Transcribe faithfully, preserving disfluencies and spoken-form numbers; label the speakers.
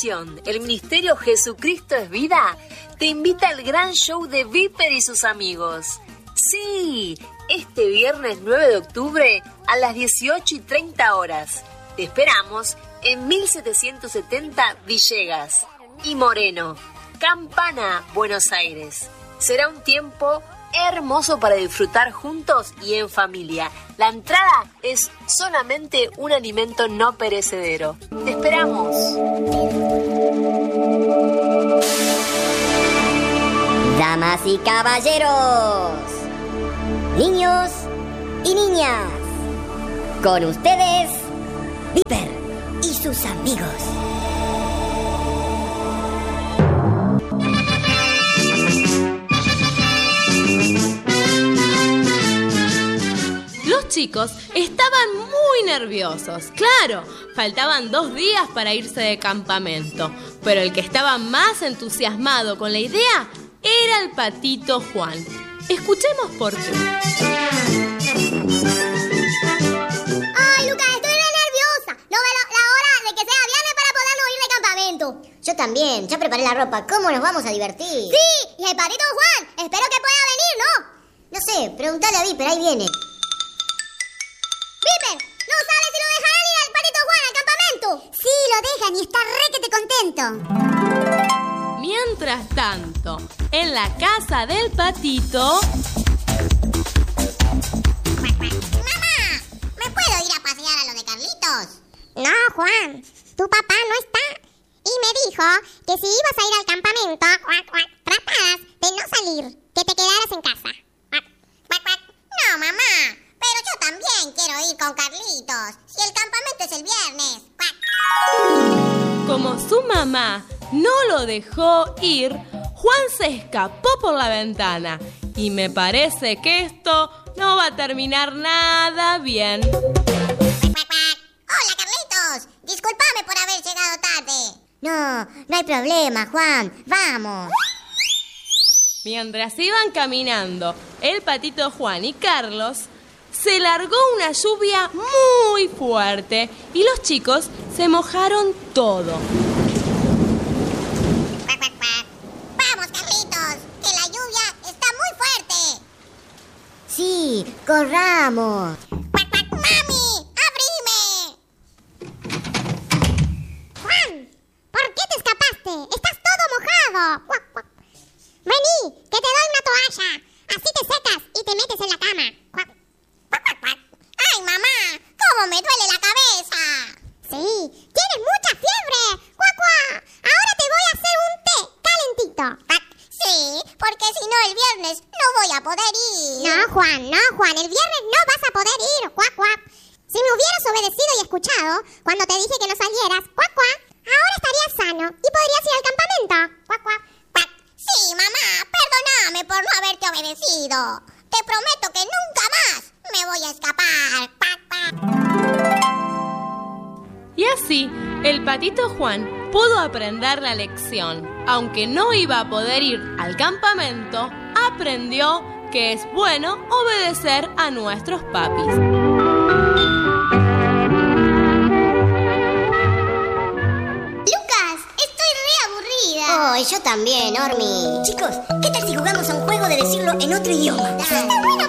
Speaker 1: Misión, el Ministerio Jesucristo es Vida, te invita al gran show de Viper y sus amigos. Sí, este viernes nueve de octubre a las dieciocho y treinta horas. Te esperamos en mil setecientos setenta Villegas y Moreno, Campana, Buenos Aires. Será un tiempo hermoso para disfrutar juntos y en familia. La entrada es solamente un alimento no perecedero. ¡Te esperamos!
Speaker 2: Damas y caballeros, niños y niñas, con ustedes, Viper y sus amigos.
Speaker 3: Los chicos estaban muy nerviosos. Claro, faltaban dos días para irse de campamento, pero el que estaba más entusiasmado con la idea era el patito Juan. Escuchemos por qué.
Speaker 4: ¡Ay, Lucas, estoy re nerviosa! No veo la hora de que sea viernes para podernos ir de campamento.
Speaker 2: Yo también, ya preparé la ropa. ¿Cómo nos vamos a divertir?
Speaker 4: Sí, y el patito Juan, espero que pueda venir, ¿no?
Speaker 2: No sé, preguntale a Viper, ahí viene.
Speaker 4: Viper, ¿no sabes si lo dejarán ir al patito Juan al campamento?
Speaker 2: Sí, lo dejan y está re que te contento.
Speaker 3: Mientras tanto, en la casa del patito...
Speaker 4: ¡Mamá! ¿Me puedo ir a pasear a lo de Carlitos?
Speaker 5: No, Juan, tu papá no está. Y me dijo que si ibas a ir al campamento, cuac, cuac, trataras de no salir, que te quedaras en casa.
Speaker 4: Cuac, cuac, cuac. No, mamá, pero yo también quiero ir con Carlitos. Si el campamento es el viernes. Cuac.
Speaker 3: Como su mamá no lo dejó ir, Juan se escapó por la ventana. Y me parece que esto no va a terminar nada bien.
Speaker 4: Cuac, cuac, cuac. Hola, Carlitos. Discúlpame por haber llegado tarde.
Speaker 2: No, no hay problema, Juan. Vamos.
Speaker 3: Mientras iban caminando, el patito Juan y Carlos, se largó una lluvia muy fuerte y los chicos se mojaron todo.
Speaker 4: Cuac, cuac, cuac. Vamos, Carlitos, que la lluvia está muy fuerte.
Speaker 2: Sí, corramos.
Speaker 4: Cuac, cuac. ¡Mami! ¡Abrime!
Speaker 5: Juan, ¿por qué te escapaste? Estás todo mojado. Cuac, cuac. Vení, que te doy una toalla. Así te secas y te metes en la cama. Cuac.
Speaker 4: Cuac, cuac, cuac. ¡Ay, mamá! ¿Cómo me duele la cabeza?
Speaker 5: Sí, tienes mucha fiebre. Cuac, cuac. Ahora te voy a hacer un té calentito.
Speaker 4: Cuac. Sí, porque si no el viernes no voy a poder ir.
Speaker 5: No, Juan, no, Juan. El viernes no vas a poder ir. Cuac, cuac. Si me hubieras obedecido y escuchado cuando te dije que no salieras, cuac, cuac, ahora estarías sano y podrías ir al campamento. Cuac, cuac.
Speaker 4: Cuac. Sí, mamá, perdóname por no haberte obedecido. Te prometo que nunca más me voy a escapar. Cuac, cuac.
Speaker 3: Y así, el patito Juan pudo aprender la lección. Aunque no iba a poder ir al campamento, aprendió que es bueno obedecer a nuestros papis.
Speaker 4: Lucas, estoy re aburrida.
Speaker 2: Oh, y yo también, Ormi. Chicos, ¿qué tal si jugamos a un juego de decirlo en otro idioma?
Speaker 4: Está bueno